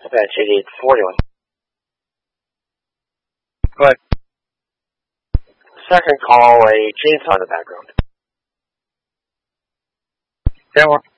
Dispatch 8840. Go ahead. Second call, a chainsaw in the background. Yeah, well.